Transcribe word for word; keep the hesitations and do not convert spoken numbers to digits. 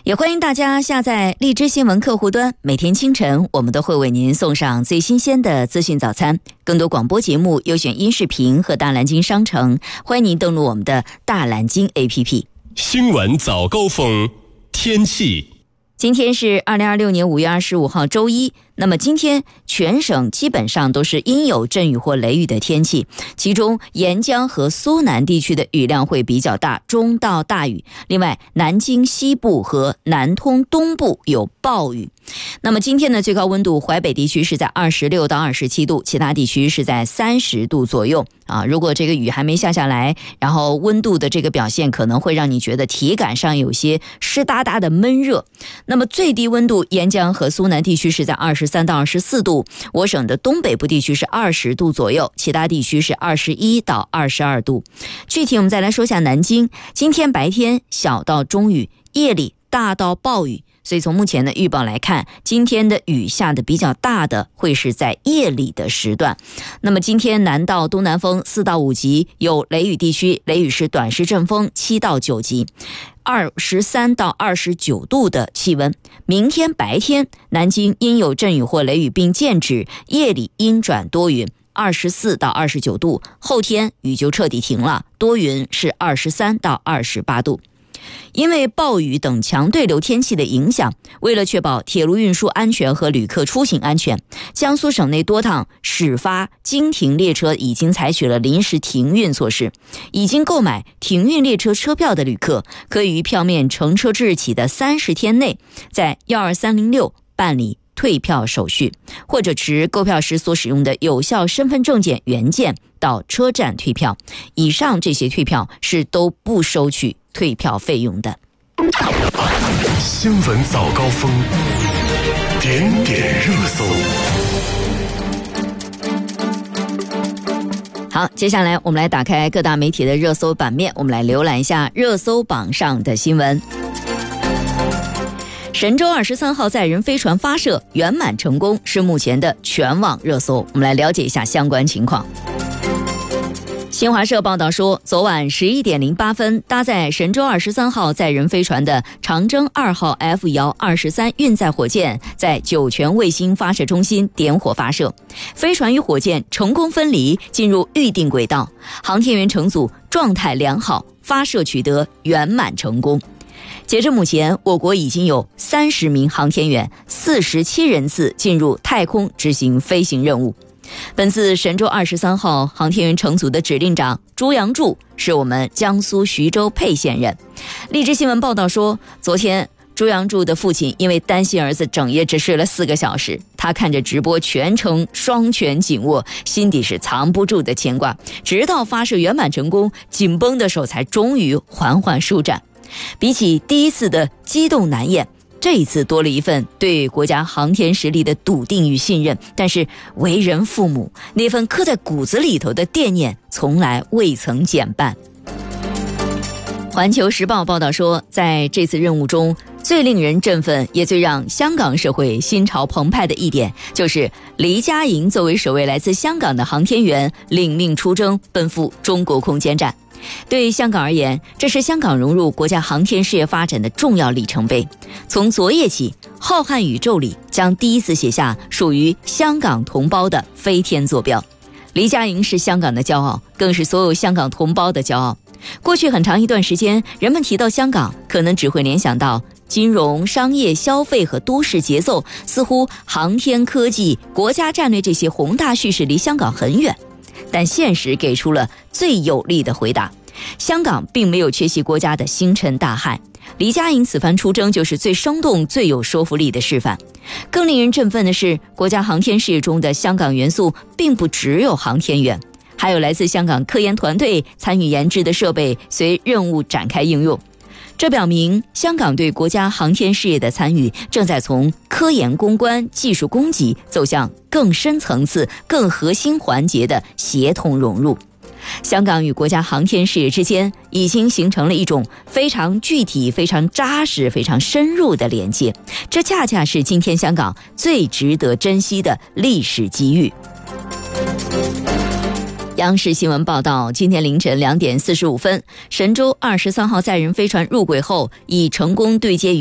也欢迎大家下载荔枝新闻客户端，每天清晨我们都会为您送上最新鲜的资讯早餐。更多广播节目、优选音视频和大蓝鲸商城，欢迎您登录我们的大蓝鲸 A P P。 新闻早高峰，天气。 今天是二零二六年五月二十五号周一，那么今天全省基本上都是阴有阵雨或雷雨的天气，其中沿江和苏南地区的雨量会比较大，中到大雨。另外南京西部和南通东部有暴雨。那么今天的最高温度，淮北地区是在二十六到二十七度，其他地区是在三十度左右啊。如果这个雨还没下下来，然后温度的这个表现可能会让你觉得体感上有些湿哒哒的闷热。那么最低温度，沿江和苏南地区是在二十三到二十四度，我省的东北部地区是二十度左右，其他地区是二十一到二十二度。具体我们再来说下南京，今天白天小到中雨，夜里大到暴雨。所以从目前的预报来看，今天的雨下的比较大的会是在夜里的时段。那么今天南到东南风四到五级，有雷雨地区，雷雨是短时阵风七到九级，二十三到二十九度的气温。明天白天南京阴有阵雨或雷雨并见指，夜里阴转多云，二十四到二十九度。后天雨就彻底停了，多云是二十三到二十八度。因为暴雨等强对流天气的影响，为了确保铁路运输安全和旅客出行安全，江苏省内多趟始发经停列车已经采取了临时停运措施。已经购买停运列车车票的旅客，可以于票面乘车之日起的三十天内，在一二三零六办理退票手续，或者持购票时所使用的有效身份证件原件到车站退票。以上这些退票是都不收取退票费用的。 新闻早高峰，点点热搜。 好，接下来我们来打开各大媒体的热搜版面，我们来浏览一下热搜榜上的新闻。神舟二十三号载人飞船发射圆满成功，是目前的全网热搜。我们来了解一下相关情况。新华社报道说，昨晚十一点零八分，搭载神舟二十三号载人飞船的长征二号 F 遥二十三运载火箭在酒泉卫星发射中心点火发射，飞船与火箭成功分离，进入预定轨道，航天员乘组状态良好，发射取得圆满成功。截至目前，我国已经有三十名航天员、四十七人次进入太空执行飞行任务。本次神舟二十三号航天员乘组的指令长朱杨柱是我们江苏徐州沛县人。荔枝新闻报道说，昨天朱杨柱的父亲因为担心儿子整夜只睡了四个小时，他看着直播全程双拳紧握，心底是藏不住的牵挂，直到发射圆满成功，紧绷的手才终于缓缓舒展。比起第一次的激动难掩，这一次多了一份对国家航天实力的笃定与信任，但是为人父母那份刻在骨子里头的惦念从来未曾减半。环球时报报道说，在这次任务中，最令人振奋也最让香港社会心潮澎湃的一点，就是黎佳莹作为首位来自香港的航天员领命出征，奔赴中国空间站。对香港而言，这是香港融入国家航天事业发展的重要里程碑。从昨夜起，浩瀚宇宙里将第一次写下属于香港同胞的飞天坐标。黎佳莹是香港的骄傲，更是所有香港同胞的骄傲。过去很长一段时间，人们提到香港，可能只会联想到金融、商业、消费和都市节奏，似乎航天科技、国家战略这些宏大叙事离香港很远。但现实给出了最有力的回答，香港并没有缺席国家的星辰大汉。黎佳莹此番出征就是最生动、最有说服力的示范。更令人振奋的是，国家航天事业中的香港元素并不只有航天员，还有来自香港科研团队参与研制的设备随任务展开应用。这表明香港对国家航天事业的参与正在从科研攻关、技术供给走向更深层次、更核心环节的协同融入。香港与国家航天事业之间已经形成了一种非常具体、非常扎实、非常深入的连接，这恰恰是今天香港最值得珍惜的历史机遇。央视新闻报道，今天凌晨两点四十五分，神舟二十三号载人飞船入轨后，已成功对接于